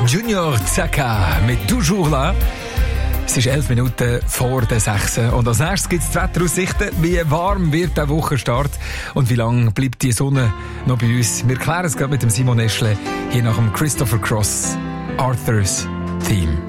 Junior Zacca mit «Toujours là». Es ist 11 Minuten vor der 6. Und als nächstes gibt es die Wetteraussichten. Wie warm wird der Wochenstart und wie lange bleibt die Sonne noch bei uns? Wir klären es gerade mit dem Simon Eschle hier nach dem Christopher Cross Arthur's Theme.